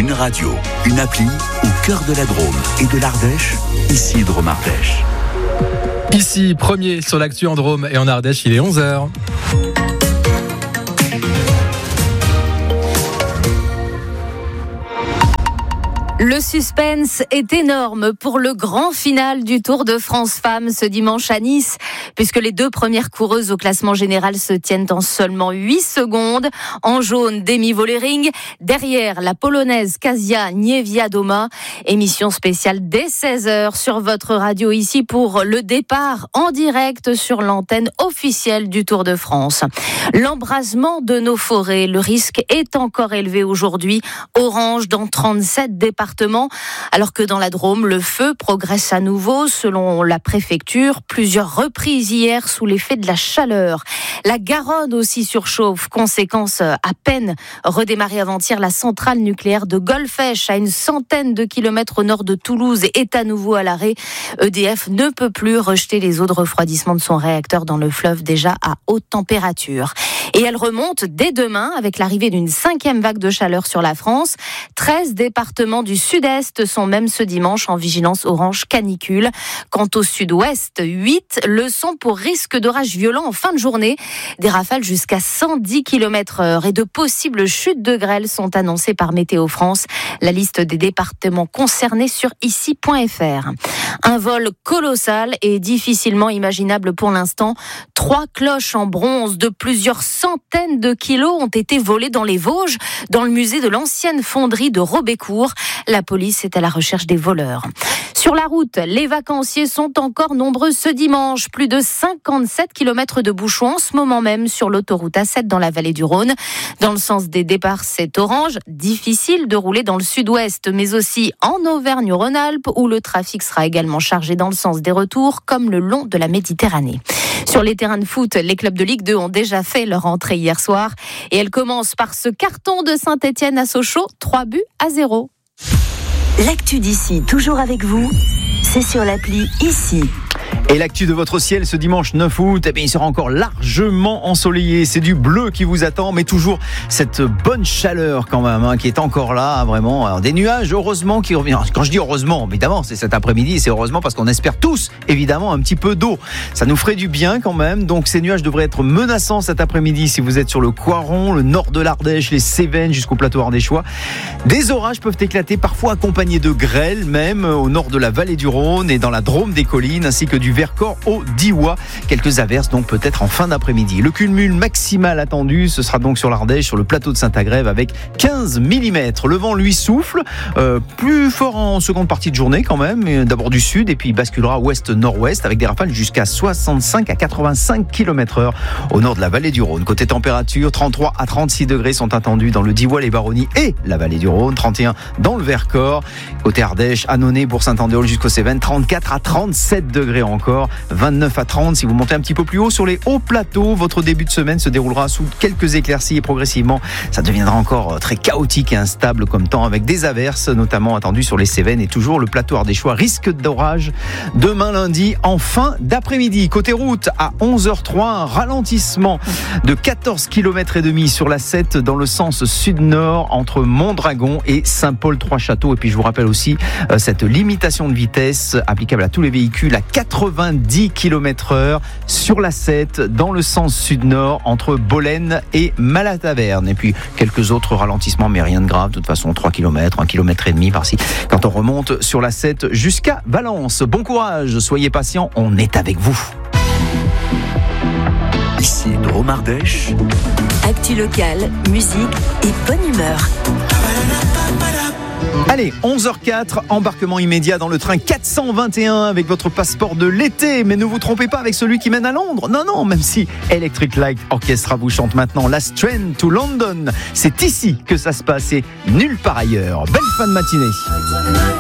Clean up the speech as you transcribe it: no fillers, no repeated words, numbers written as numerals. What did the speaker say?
Une radio, une appli au cœur de la Drôme et de l'Ardèche, ici Drôme Ardèche. Ici, premier sur l'actu en Drôme et en Ardèche, il est 11h. Le suspense est énorme pour le grand final du Tour de France Femmes ce dimanche à Nice, puisque les deux premières coureuses au classement général se tiennent en seulement 8 secondes. En jaune, Demi Vollering. Derrière, la polonaise Kasia Niewiadoma. Émission spéciale dès 16h sur votre radio ici pour le départ en direct sur l'antenne officielle du Tour de France. L'embrasement de nos forêts, le risque est encore élevé aujourd'hui. Orange dans 37 départements. Alors que dans la Drôme, le feu progresse à nouveau. Selon la préfecture, plusieurs reprises hier sous l'effet de la chaleur. La Garonne aussi surchauffe. Conséquence, à peine redémarrée avant-hier, la centrale nucléaire de Golfech, à une centaine de kilomètres au nord de Toulouse, est à nouveau à l'arrêt. EDF ne peut plus rejeter les eaux de refroidissement de son réacteur dans le fleuve déjà à haute température. Et elle remonte dès demain avec l'arrivée d'une 5e vague de chaleur sur la France. 13 départements du sud-est sont même ce dimanche en vigilance orange canicule. Quant au sud-ouest, 8 le sont pour risque d'orage violent en fin de journée. Des rafales jusqu'à 110 km/h et de possibles chutes de grêle sont annoncées par Météo France. La liste des départements concernés sur ici.fr. Un vol colossal et difficilement imaginable pour l'instant. 3 cloches en bronze de plusieurs centaines de kilos ont été volées dans les Vosges, dans le musée de l'ancienne fonderie de Robécourt. La police est à la recherche des voleurs. Sur la route, les vacanciers sont encore nombreux ce dimanche. Plus de 57 km de bouchons en ce moment même sur l'autoroute A7 dans la vallée du Rhône. Dans le sens des départs, c'est orange. Difficile de rouler dans le sud-ouest, mais aussi en Auvergne-Rhône-Alpes, où le trafic sera également chargé dans le sens des retours, comme le long de la Méditerranée. Sur les terrains de foot, les clubs de Ligue 2 ont déjà fait leur entrée hier soir. Et elle commence par ce carton de Saint-Etienne à Sochaux, 3-0. L'actu d'ici, toujours avec vous, c'est sur l'appli Ici. Et l'actu de votre ciel ce dimanche 9 août, il sera encore largement ensoleillé. C'est du bleu qui vous attend, mais toujours cette bonne chaleur quand même, qui est encore là, vraiment. Alors, des nuages, heureusement, qui reviennent. Quand je dis heureusement, évidemment, c'est cet après-midi, c'est heureusement parce qu'on espère tous, évidemment, un petit peu d'eau. Ça nous ferait du bien quand même. Donc ces nuages devraient être menaçants cet après-midi si vous êtes sur le Coiron, le nord de l'Ardèche, les Cévennes jusqu'au plateau ardéchois. Des orages peuvent éclater, parfois accompagnés de grêle, même au nord de la vallée du Rhône et dans la Drôme des collines, ainsi que du Vercors au Diois. Quelques averses donc peut-être en fin d'après-midi. Le cumul maximal attendu, ce sera donc sur l'Ardèche, sur le plateau de Saint-Agrève avec 15 mm. Le vent lui souffle, plus fort en seconde partie de journée quand même, d'abord du sud et puis il basculera ouest-nord-ouest avec des rafales jusqu'à 65 à 85 km/h au nord de la vallée du Rhône. Côté température, 33 à 36 degrés sont attendus dans le Diois, les Baronnies et la vallée du Rhône, 31 dans le Vercors. Côté Ardèche, Annonay, Bourg-Saint-Andéol jusqu'aux Cévennes, 34 à 37 degrés encore, 29 à 30 si vous montez un petit peu plus haut sur les hauts plateaux. Votre début de semaine se déroulera sous quelques éclaircies et progressivement ça deviendra encore très chaotique et instable comme temps avec des averses notamment attendues sur les Cévennes et toujours le plateau ardéchois risque d'orage demain lundi en fin d'après-midi. Côté route à 11h03, un ralentissement de 14 km et demi sur la 7 dans le sens sud-nord entre Mondragon et Saint-Paul-Trois-Châteaux. Et puis je vous rappelle aussi cette limitation de vitesse applicable à tous les véhicules à 90 km/h sur la 7 dans le sens sud-nord entre Bolène et Malataverne. Et puis quelques autres ralentissements mais rien de grave. De toute façon 3 km, 1,5 km par-ci quand on remonte sur la 7 jusqu'à Valence. Bon courage, soyez patients, on est avec vous. Ici Drôme Ardèche. Actu locale, musique et bonne humeur. Allez, 11h04, embarquement immédiat dans le train 421 avec votre passeport de l'été. Mais ne vous trompez pas avec celui qui mène à Londres. Non, même si Electric Light Orchestra vous chante maintenant Last Train to London. C'est ici que ça se passe et nulle part ailleurs. Belle fin de matinée.